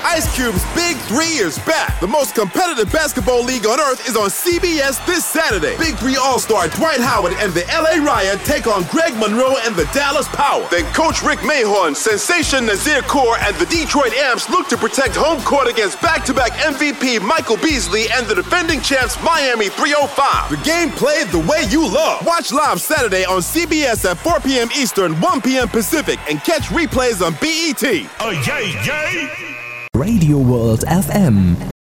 Ice Cube's Big 3 is back. The most competitive basketball league on earth is on CBS this Saturday. Big 3 All-Star Dwight Howard and the LA Riot take on Greg Monroe and the Dallas Power. Then Coach Rick Mahorn, Sensation Nazir Kaur, and the Detroit Amps look to protect home court against back-to-back MVP Michael Beasley and the defending champs Miami 305. The game played the way you love. Watch live Saturday on CBS at 4 p.m. Eastern, 1 p.m. Pacific, and catch replays on BET. Oh, yay, yay! Radio World FM